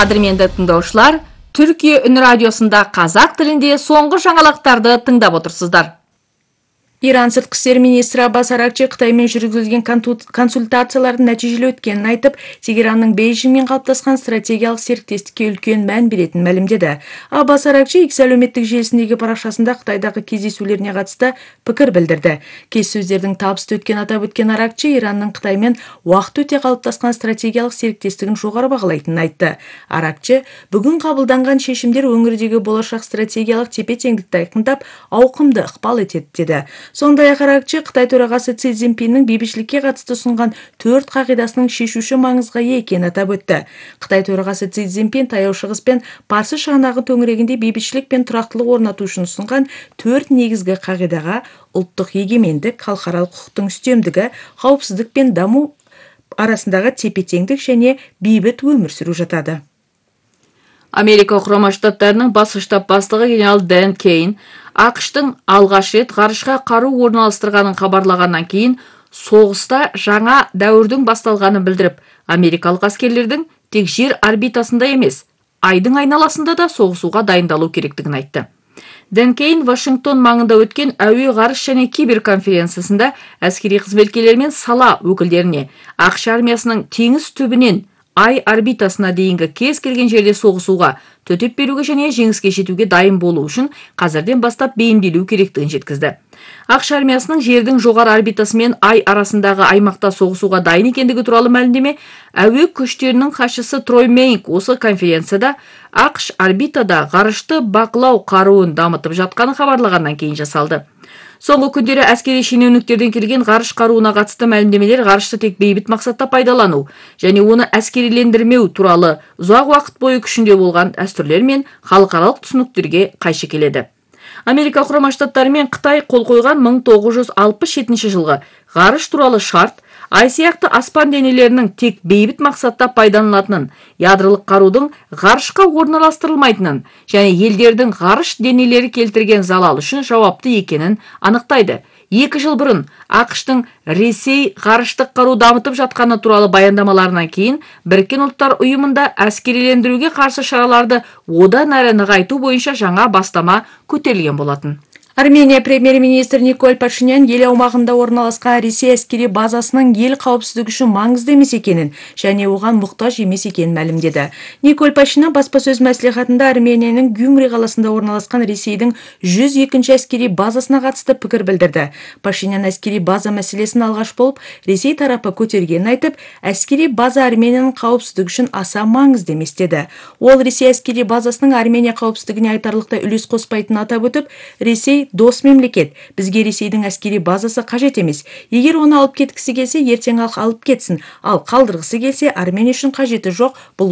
Қадірменді тыңдаушылар, Түркия үн радиосында қазақ тілінде соңғы жаңалықтарды тыңдап отырсыздар. Иран сыртқы істер министрі Аббас Аракчи Қытаймен жүргізілген консультациялардың нәтижелі өткенін айтып, Тегеранның Бейжіңмен қалыптасқан стратегиялық серіктестікке үлкен мән беретінін мәлімдеді. Аббас Аракчи X әлеуметтік желісіндегі парақшасында Қытайдағы кездесулеріне қатысты пікір білдірді. Келіссөздердің табысты өткенін атап өткен Аракчи Иранның Қытаймен уақыт өте қалыптасқан стратегиялық серіктестігін жоғары бағалайтынын айтты. Аракчи бүгін қабылданған шешімдер өңірдегі болашақ стратегиялық тепе-теңдікті айқындап, ауқымды ықпал етеді деді. Сондай-ақ Аракчи Қытай төрағасы Си Цзиньпиннің бейбітшілікке қатысты ұсынған 4 қағидасының шешуші маңызға ие екенін атап өтті. Қытай төрағасы Си Цзиньпин Таяу Шығыс пен Парсы шығанағы төңірегінде бейбітшілік пен тұрақтылық орнату үшін ұсынған 4 негізгі қағидаға ұлттық егемендік, халықаралық құқықтың үстемдігі, қауіпсіздік пен даму арасындағы тепе-теңдік және бейбіт өмір сүру жатады. Америка Құрама Штаттарының бас штаб бастығы генерал Дэн Кейн ақш-тың алғаш рет ғарышқа қару орналастырғанын хабарлағаннан кейін соғыста жаңа дәуірдің басталғанын білдіріп, америкалық әскерлердің тек жер орбитасында емес, айдың айналасында да соғысуға дайындалу керектігін айтты. Дэн Кейн Вашингтон маңында өткен әуе ғарыш және кибер конференциясында әскери қызметкерлер мен сала өкілдеріне ақш армиясының теңіз түбінен ай орбитасына дейінгі кез келген жерде соғысуға, төтеп беруге және жеңіске жетуге дайын болу үшін қазірден бастап бейімделу керектігін жеткізді. ақш армиясының жердің жоғары орбитасы мен ай арасындағы аймақта соғысуға дайын екендігі туралы мәлімдеме әуе күштерінің хатшысы Трой Мейнк осы конференцияда ақш орбитада ғарышты бақылау қаруын дамытып жатқанын хабарлағаннан кейін жасалды. Соңғы күндері әскери шенеуніктерден келген ғарыш қаруына қатысты мәлімдемелер ғарышты тек бейбіт мақсатта пайдалану және оны әскерилендірмеу туралы ұзақ уақыт бойы күшінде болған дәстүрлер мен халықаралық түсініктерге қайшы келеді. Америка Құрама Штаттары мен Қытай қол қойған 1967 жылғы ғарыш туралы шарт ай сияқты аспан денелерінің тек бейбіт мақсатта пайдаланылатынын, ядролық қарудың ғарышқа орналастырылмайтынын және елдердің ғарыш денелері келтірген залал үшін жауапты екенін анықтайды. 2 жыл бұрын ақш-тың Ресей ғарыштық қару дамытып жатқаны туралы баяндамаларынан кейін Біріккен ұлттар ұйымында әскерилендіруге қарсы шараларды одан әрі нығайту бойынша жаңа бастама көтерілген болатын. Армения премьер-министр Николь Пашинян ел аумағында орналасқан Ресей әскери базасының ел қауіпсіздігі үшін маңызды емес екенін және оған мұқтаж емес екенін мәлімдеді. Николь Пашинян баспасөз мәслихатында Арменияның Гюмри қаласында орналасқан Ресейдің 102-ші әскери базасына қатысты пікір білдірді. Пашинян әскери база мәселесін алғаш болып Ресей тарапы көтергенін айтып, әскери база Арменияның қауіпсіздігі үшін аса маңызды емес деді. Ол Ресей әскери базасының Армения қауіпсіздігіне айтарлықтай үлес қоспайтынын атап өтіп, Ресей дос мемлекет, бізге Ресейдің әскери базасы қажет емес. Егер оны алып кеткісі келсе, ертең алып кетсін, ал қалдырғысы келсе, Армения үшін қажеті жоқ. Бұл